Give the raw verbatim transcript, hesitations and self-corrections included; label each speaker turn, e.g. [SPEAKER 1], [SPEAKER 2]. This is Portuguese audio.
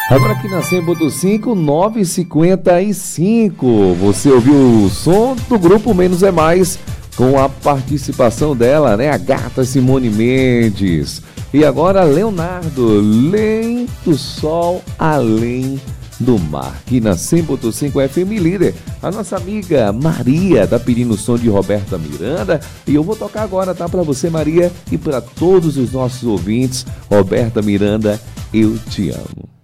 [SPEAKER 1] Agora aqui na cem ponto cinco, nove e cinquenta e cinco. Você ouviu o som do grupo Menos é Mais, com a participação dela, né? A gata Simone Mendes. E agora Leonardo, Além do Sol, Além do Mar. Aqui na cem ponto cinco F M Líder, a nossa amiga Maria tá pedindo o som de Roberta Miranda. E eu vou tocar agora, tá? Pra você, Maria, e para todos os nossos ouvintes. Roberta Miranda, Eu Te Amo.